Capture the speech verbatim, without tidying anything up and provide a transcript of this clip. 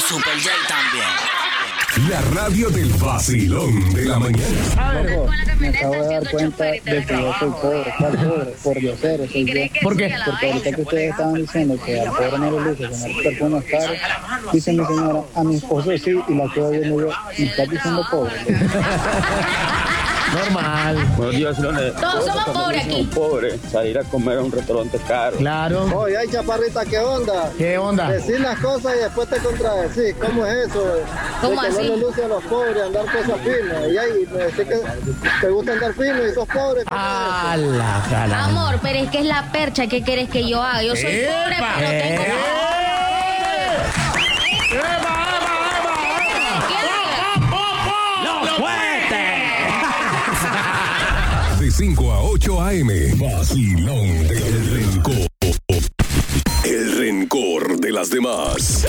Super J también. La radio del vacilón de la mañana. Loco, me acabo de dar cuenta de que yo soy pobre. ¿Cuál pobre? Por diosero soy yo. ¿Por qué? Porque ahorita que ustedes estaban diciendo que al pobre no le luce tener perfumes caros, dice mi señora, a mi esposo sí, y la quedo viendo yo, me estás diciendo pobre. Normal. Buenos días, Leones. Todos somos pobres aquí. Pobre, salir a comer a un restaurante caro. Claro. Oye, ay, chaparrita, ¿qué onda? ¿Qué onda? Decir las cosas y después te contradecís. ¿Cómo es eso? ¿Cómo de que así? no le luce a los pobres andar cosas finas. Y ahí me decís que te gusta andar fino y sos pobre. ¿Cómo es A la cara. Amor, pero es que es la percha. ¿Qué querés que yo haga? Yo soy pobre, ¡Epa! pero tengo... ¡Eh! ¡Los fuertes! De cinco a ocho a eme. Vacilón del rencor. El rencor de las demás.